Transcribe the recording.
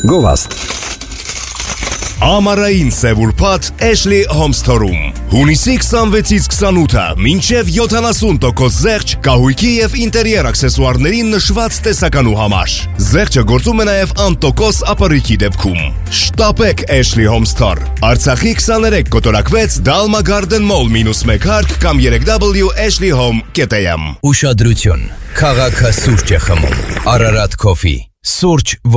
Գովաստ Ամառային սևուրփաթ Ashley Home Store-ում։ Հունիսի 26-ից 28-ը մինչև 70% զեղչ կահույքի եւ ինտերիեր աքսեսուարների նշված տեսականու համար։ Զեղչը գործում է նաեւ անտոկոս ապառիքի դեպքում։ Շտապեք Ashley Home Store։ Արցախի 23 կոտորակվեց Dalma Garden Mall -1 հարկ կամ 3W ashleyhome.am։ Ուշադրություն։ Քաղաքը սուրճ է խմում։ Ararat Coffee։ Սուրճ